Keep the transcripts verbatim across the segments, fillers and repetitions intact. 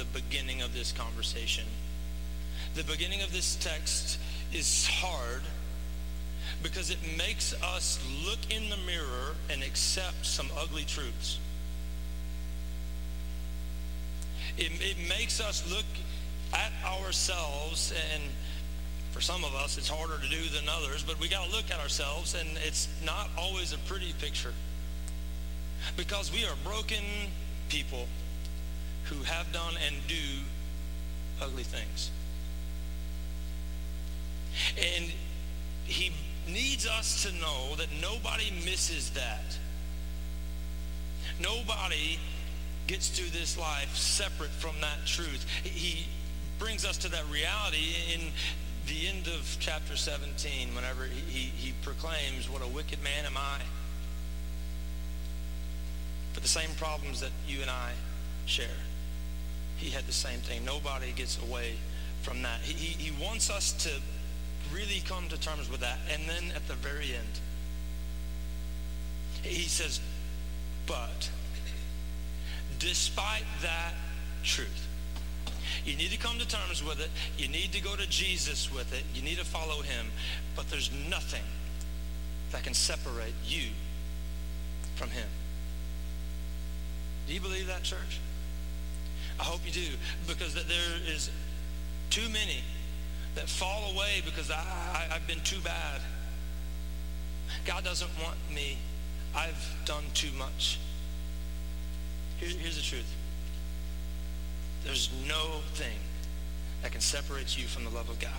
the beginning of this conversation. The beginning of this text is hard because it makes us look in the mirror and accept some ugly truths. It, it makes us look at ourselves, and for some of us it's harder to do than others, but we got to look at ourselves, and it's not always a pretty picture because we are broken people who have done and do ugly things. And he needs us to know that nobody misses that. Nobody gets to this life separate from that truth. He brings us to that reality in the end of chapter seventeen, whenever he, he, he proclaims, "What a wicked man am I." For the same problems that you and I share, he had the same thing. Nobody gets away from that. He, he, he wants us to really come to terms with that. And then at the very end, he says, but despite that truth, you need to come to terms with it. You need to go to Jesus with it. You need to follow him. But there's nothing that can separate you from him. Do you believe that, church? I hope you do, because that there is too many that fall away because I, I, I've been too bad. God doesn't want me. I've done too much. Here, here's the truth. There's no thing that can separate you from the love of God.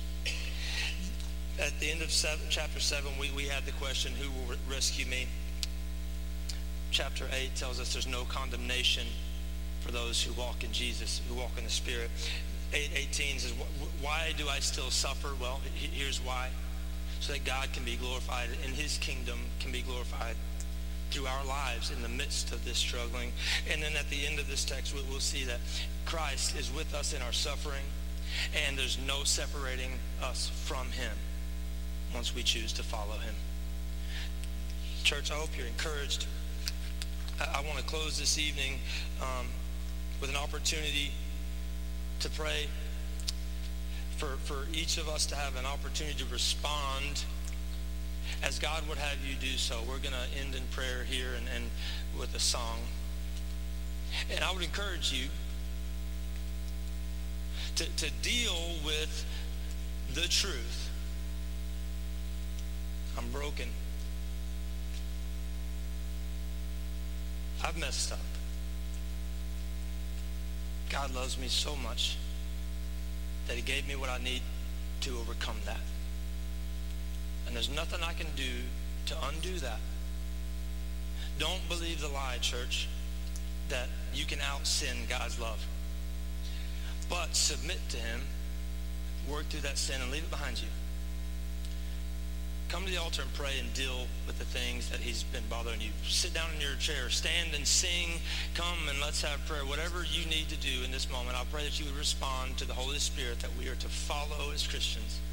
At the end of seven, chapter seven, we, we had the question, who will re- rescue me? Chapter eight tells us there's no condemnation for those who walk in Jesus, who walk in the Spirit. eight eighteen says, why do I still suffer? Well, here's why. So that God can be glorified and his kingdom can be glorified through our lives in the midst of this struggling. And then at the end of this text, we'll see that Christ is with us in our suffering, and there's no separating us from him once we choose to follow him. Church, I hope you're encouraged. I, I want to close this evening um, with an opportunity to pray for, for each of us to have an opportunity to respond as God would have you do so. We're going to end in prayer here and, and with a song. And I would encourage you to, to deal with the truth. I'm broken. I've messed up. God loves me so much that he gave me what I need to overcome that. And there's nothing I can do to undo that. Don't believe the lie, church, that you can out-sin God's love. But submit to him, work through that sin, and leave it behind you. Come to the altar and pray and deal with the things that he's been bothering you. Sit down in your chair, stand and sing, come and let's have prayer. Whatever you need to do in this moment, I pray that you would respond to the Holy Spirit that we are to follow as Christians.